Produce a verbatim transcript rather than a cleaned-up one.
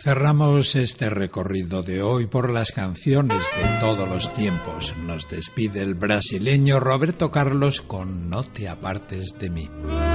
Cerramos este recorrido de hoy por las canciones de todos los tiempos. Nos despide el brasileño Roberto Carlos con No te apartes de mí.